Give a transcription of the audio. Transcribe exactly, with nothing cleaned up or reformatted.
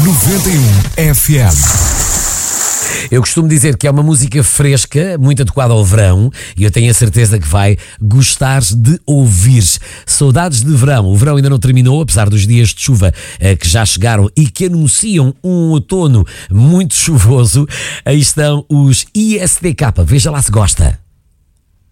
noventa e um F M. Eu costumo dizer que é uma música fresca, muito adequada ao verão, e eu tenho a certeza que vai gostar de ouvir. Saudades de verão. O verão ainda não terminou, apesar dos dias de chuva eh, que já chegaram e que anunciam um outono muito chuvoso. Aí estão os I S D K. Veja lá se gosta.